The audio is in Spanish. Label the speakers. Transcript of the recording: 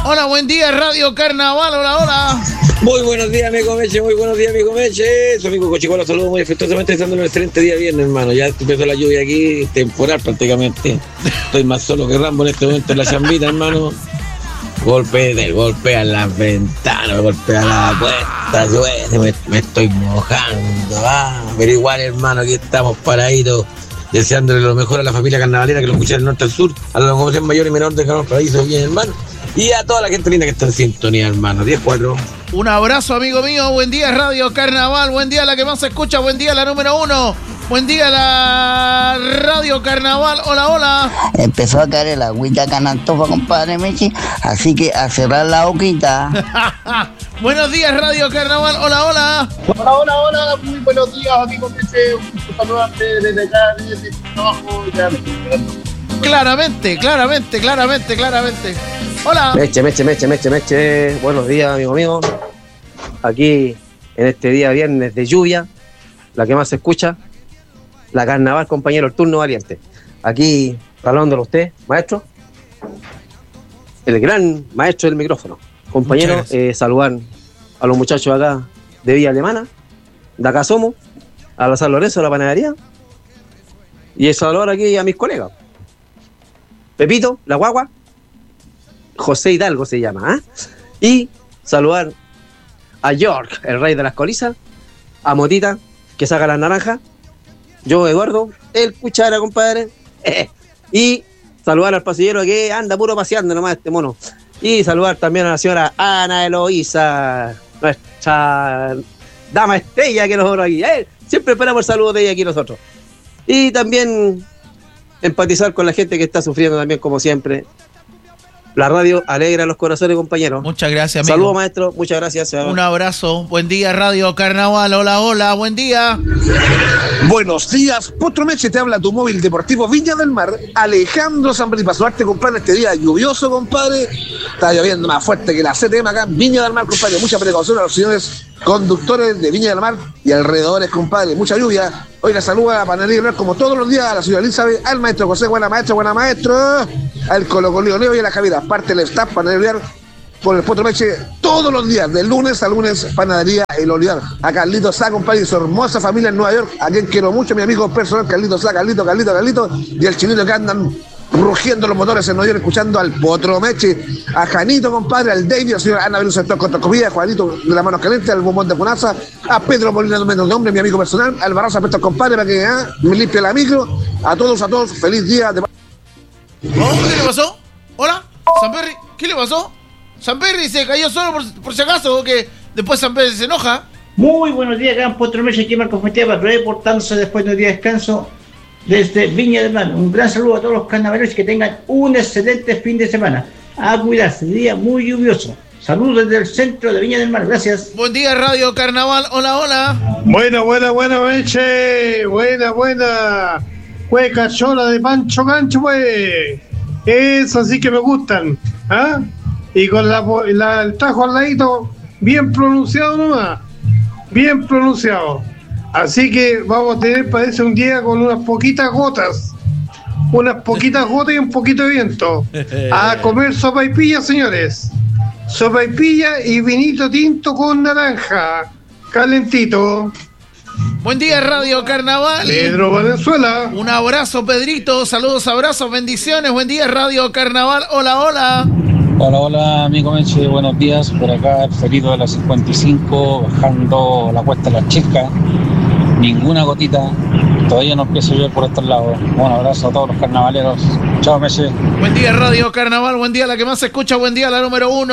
Speaker 1: Hola, buen día, Radio Carnaval. Hola, hola.
Speaker 2: Muy buenos días, amigo Meche. Muy buenos días, amigo Meche. Su amigo Cochicuelo, saludos muy afectuosamente, deseando un excelente día viernes, hermano. Ya empezó la lluvia aquí, temporal prácticamente. Estoy más solo que Rambo en este momento en la chambita, hermano. Golpea las ventanas, golpea la puerta, llueve, me estoy mojando. Pero igual, hermano, aquí estamos paraditos, deseándole lo mejor a la familia carnavalera que lo escucha del norte al sur, a la congregación mayor y menor de Carlos Paraíso, bien, hermano. Y a toda la gente linda que está en sintonía, hermano. 10-4.
Speaker 1: Un abrazo, amigo mío. Buen día, Radio Carnaval. Buen día, la que más se escucha. Buen día, la número 1. Buen día, la Radio Carnaval. Hola, hola.
Speaker 3: Empezó a caer el agüita acá en Antofa, compadre Mechi. Así que a cerrar la boquita.
Speaker 1: Buenos días, Radio Carnaval. Hola, hola.
Speaker 4: Hola. Muy buenos días, amigo Meche. Un gusto saludarte desde acá, desde el trabajo. Ya me estoy esperando.
Speaker 1: Claramente. Hola.
Speaker 5: Meche. Buenos días, amigo mío. Aquí, en este día viernes de lluvia, la que más se escucha, la Carnaval, compañero, el turno valiente. Aquí, hablándole a usted, maestro, el gran maestro del micrófono. Compañero, saludar a los muchachos acá de Villa Alemana, de acá somos, a la San Lorenzo, a la panadería, y saludar aquí a mis colegas. Pepito, la guagua, José Hidalgo se llama, y saludar a York, el rey de las colizas, a Motita, que saca las naranjas, yo, Eduardo, el cuchara, compadre, y saludar al pasillero que anda puro paseando nomás este mono, y saludar también a la señora Ana Eloísa, nuestra dama estrella que nosotros aquí, siempre esperamos el saludo de ella aquí nosotros, y también empatizar con la gente que está sufriendo también como siempre. La radio alegra los corazones, compañeros.
Speaker 1: Muchas gracias, amigo.
Speaker 5: Saludos, maestro. Muchas gracias.
Speaker 1: Un abrazo. Buen día, Radio Carnaval. Hola. Buen día.
Speaker 4: Buenos días, Potro Meche, te habla tu móvil deportivo Viña del Mar, Alejandro Zambri, para saludarte, compadre, este día lluvioso, compadre. Está lloviendo más fuerte que la CTM acá en Viña del Mar, compadre. Mucha precaución a los señores conductores de Viña del Mar y alrededores, compadre. Mucha lluvia. Hoy la saluda a la panadería, como todos los días, a la señora Elizabeth, al maestro José, buena maestro, al Colo Leo y a la Javiera. Parte del staff panadería por el Potro Meche todos los días, de lunes a lunes, panadería El Olivar. A Carlito Sá, compadre, y su hermosa familia en Nueva York, a quien quiero mucho, mi amigo personal Carlito Sá, Carlito, y el chinito que andan rugiendo los motores en Nueva York, escuchando al Potro Meche, a Janito, compadre, al David, al señor Ana Belén Sector Contra Comida, a Juanito de las Manos Calientes, al Bombón de Punaza, a Pedro Molina de Menos de Hombre, mi amigo personal, al Barraza Aspectos, compadre, para que me limpie la micro. A todos, feliz día de...
Speaker 1: ¿Qué le pasó? Hola, Samperri, ¿qué le pasó? Samperri se cayó solo por si acaso, o que después Samperri se enoja.
Speaker 6: Muy buenos días, gran Potro Meche, aquí Marcos Meteva, reportándose después de un día de descanso desde Viña del Mar. Un gran saludo a todos los carnavaleros y que tengan un excelente fin de semana. A cuidarse, día muy lluvioso. Saludos desde el centro de Viña del Mar, gracias.
Speaker 1: Buen día, Radio Carnaval, hola.
Speaker 7: Buena, Meche, buena. Cueca chola de Pancho Cancho, pues. Eso sí que me gustan, Y con el tajo al ladito, bien pronunciado nomás, bien pronunciado. Así que vamos a tener, parece, un día con unas poquitas gotas y un poquito de viento. A comer sopaipilla, señores. Sopaipilla y vinito tinto con naranja, calentito.
Speaker 1: Buen día, Radio Carnaval.
Speaker 7: Pedro Valenzuela.
Speaker 1: Un abrazo, Pedrito. Saludos, abrazos, bendiciones. Buen día, Radio Carnaval. Hola.
Speaker 8: Hola, amigo Meche. Buenos días. Por acá, el Felito de la 55, bajando la cuesta de las chicas. Ninguna gotita. Todavía no empieza a llover por estos lados. Un abrazo a todos los carnavaleros. Chao, Meche.
Speaker 1: Buen día, Radio Carnaval. Buen día, la que más se escucha. Buen día, la número 1.